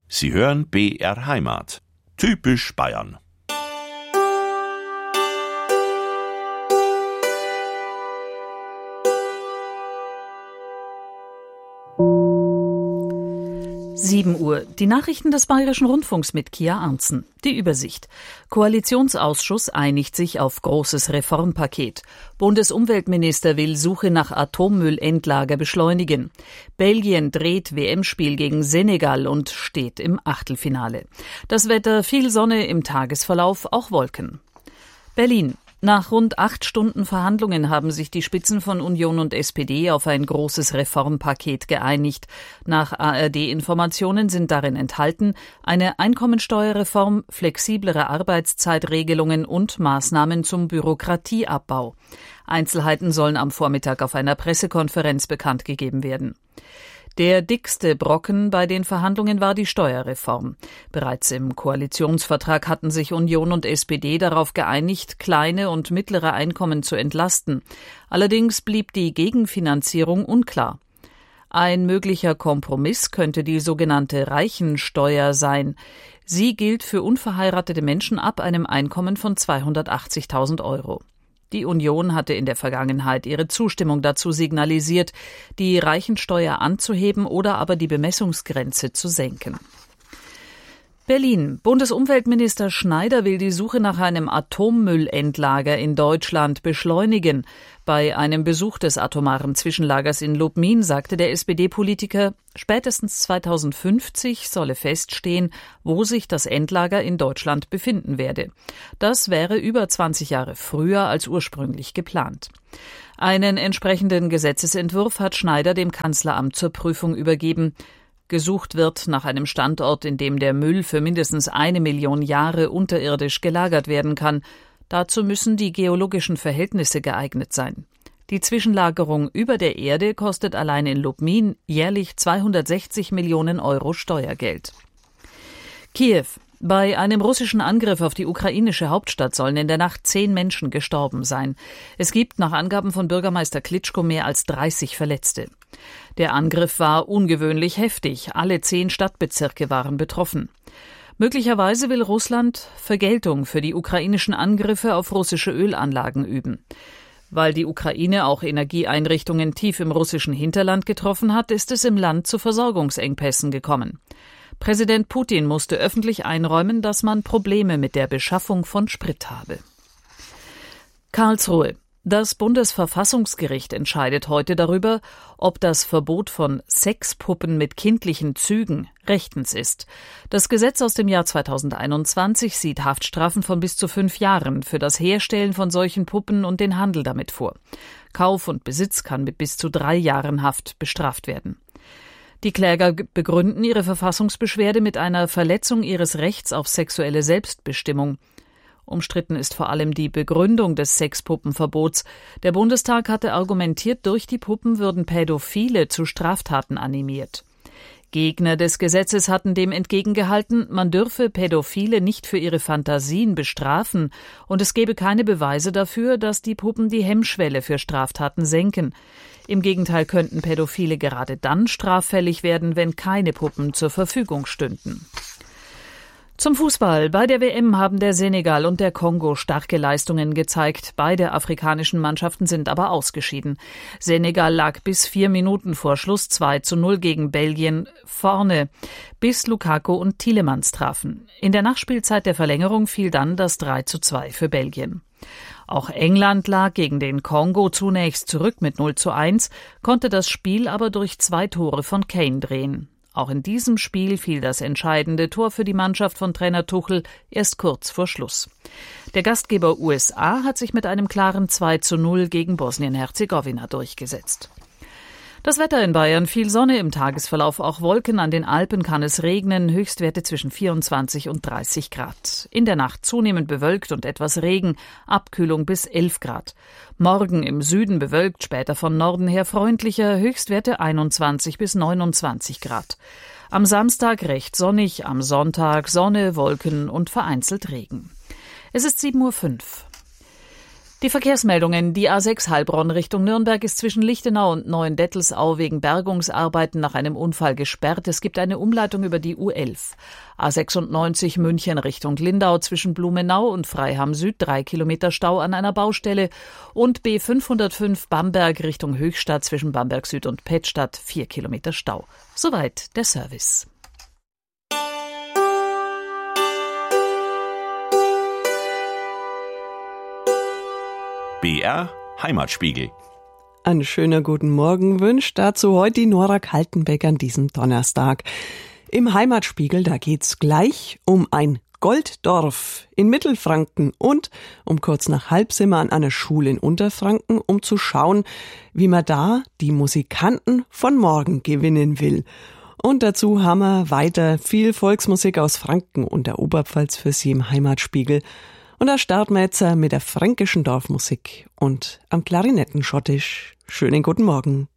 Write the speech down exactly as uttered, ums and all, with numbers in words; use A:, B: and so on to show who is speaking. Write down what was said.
A: Sie hören B R Heimat. Typisch Bayern.
B: sieben Uhr. Die Nachrichten des Bayerischen Rundfunks mit Kia Arntzen. Die Übersicht. Koalitionsausschuss einigt sich auf großes Reformpaket. Bundesumweltminister will Suche nach Atommüllendlager beschleunigen. Belgien dreht W M-Spiel gegen Senegal und steht im Achtelfinale. Das Wetter: viel Sonne, im Tagesverlauf auch Wolken. Berlin. Nach rund acht Stunden Verhandlungen haben sich die Spitzen von Union und S P D auf ein großes Reformpaket geeinigt. Nach A R D-Informationen sind darin enthalten eine Einkommensteuerreform, flexiblere Arbeitszeitregelungen und Maßnahmen zum Bürokratieabbau. Einzelheiten sollen am Vormittag auf einer Pressekonferenz bekannt gegeben werden. Der dickste Brocken bei den Verhandlungen war die Steuerreform. Bereits im Koalitionsvertrag hatten sich Union und S P D darauf geeinigt, kleine und mittlere Einkommen zu entlasten. Allerdings blieb die Gegenfinanzierung unklar. Ein möglicher Kompromiss könnte die sogenannte Reichensteuer sein. Sie gilt für unverheiratete Menschen ab einem Einkommen von zweihundertachtzigtausend Euro. Die Union hatte in der Vergangenheit ihre Zustimmung dazu signalisiert, die Reichensteuer anzuheben oder aber die Bemessungsgrenze zu senken. Berlin. Bundesumweltminister Schneider will die Suche nach einem Atommüllendlager in Deutschland beschleunigen. Bei einem Besuch des atomaren Zwischenlagers in Lubmin sagte der S P D-Politiker, spätestens zweitausendfünfzig solle feststehen, wo sich das Endlager in Deutschland befinden werde. Das wäre über zwanzig Jahre früher als ursprünglich geplant. Einen entsprechenden Gesetzesentwurf hat Schneider dem Kanzleramt zur Prüfung übergeben. Gesucht wird nach einem Standort, in dem der Müll für mindestens eine Million Jahre unterirdisch gelagert werden kann. Dazu müssen die geologischen Verhältnisse geeignet sein. Die Zwischenlagerung über der Erde kostet allein in Lubmin jährlich zweihundertsechzig Millionen Euro Steuergeld. Kiew. Bei einem russischen Angriff auf die ukrainische Hauptstadt sollen in der Nacht zehn Menschen gestorben sein. Es gibt nach Angaben von Bürgermeister Klitschko mehr als dreißig Verletzte. Der Angriff war ungewöhnlich heftig. Alle zehn Stadtbezirke waren betroffen. Möglicherweise will Russland Vergeltung für die ukrainischen Angriffe auf russische Ölanlagen üben. Weil die Ukraine auch Energieeinrichtungen tief im russischen Hinterland getroffen hat, ist es im Land zu Versorgungsengpässen gekommen. Präsident Putin musste öffentlich einräumen, dass man Probleme mit der Beschaffung von Sprit habe. Karlsruhe. Das Bundesverfassungsgericht entscheidet heute darüber, ob das Verbot von Sexpuppen mit kindlichen Zügen rechtens ist. Das Gesetz aus dem Jahr zweitausendeinundzwanzig sieht Haftstrafen von bis zu fünf Jahren für das Herstellen von solchen Puppen und den Handel damit vor. Kauf und Besitz kann mit bis zu drei Jahren Haft bestraft werden. Die Kläger begründen ihre Verfassungsbeschwerde mit einer Verletzung ihres Rechts auf sexuelle Selbstbestimmung. Umstritten ist vor allem die Begründung des Sexpuppenverbots. Der Bundestag hatte argumentiert, durch die Puppen würden Pädophile zu Straftaten animiert. Gegner des Gesetzes hatten dem entgegengehalten, man dürfe Pädophile nicht für ihre Fantasien bestrafen und es gebe keine Beweise dafür, dass die Puppen die Hemmschwelle für Straftaten senken. Im Gegenteil könnten Pädophile gerade dann straffällig werden, wenn keine Puppen zur Verfügung stünden. Zum Fußball. Bei der W M haben der Senegal und der Kongo starke Leistungen gezeigt. Beide afrikanischen Mannschaften sind aber ausgeschieden. Senegal lag bis vier Minuten vor Schluss zwei zu null gegen Belgien vorne, bis Lukaku und Tielemans trafen. In der Nachspielzeit der Verlängerung fiel dann das drei zu zwei für Belgien. Auch England lag gegen den Kongo zunächst zurück mit null zu eins, konnte das Spiel aber durch zwei Tore von Kane drehen. Auch in diesem Spiel fiel das entscheidende Tor für die Mannschaft von Trainer Tuchel erst kurz vor Schluss. Der Gastgeber U S A hat sich mit einem klaren zwei zu null gegen Bosnien-Herzegowina durchgesetzt. Das Wetter in Bayern: viel Sonne, im Tagesverlauf auch Wolken, an den Alpen kann es regnen, Höchstwerte zwischen vierundzwanzig und dreißig Grad. In der Nacht zunehmend bewölkt und etwas Regen, Abkühlung bis elf Grad. Morgen im Süden bewölkt, später von Norden her freundlicher, Höchstwerte einundzwanzig bis neunundzwanzig Grad. Am Samstag recht sonnig, am Sonntag Sonne, Wolken und vereinzelt Regen. Es ist sieben Uhr fünf. Die Verkehrsmeldungen. Die A sechs Heilbronn Richtung Nürnberg ist zwischen Lichtenau und Neuendettelsau wegen Bergungsarbeiten nach einem Unfall gesperrt. Es gibt eine Umleitung über die U elf. A sechsundneunzig München Richtung Lindau zwischen Blumenau und Freiham Süd drei Kilometer Stau an einer Baustelle. Und B fünfhundertfünf Bamberg Richtung Höchstadt zwischen Bamberg Süd und Pettstadt vier Kilometer Stau. Soweit der Service.
A: B R Heimatspiegel.
C: Einen schönen guten Morgen wünscht dazu heute die Nora Kaltenbeck an diesem Donnerstag. Im Heimatspiegel, da geht's gleich um ein Golddorf in Mittelfranken und um kurz nach halb sind wir an einer Schule in Unterfranken, um zu schauen, wie man da die Musikanten von morgen gewinnen will. Und dazu haben wir weiter viel Volksmusik aus Franken und der Oberpfalz für Sie im Heimatspiegel. Und da starten wir jetzt mit der fränkischen Dorfmusik und am Klarinettenschottisch. Schönen guten Morgen.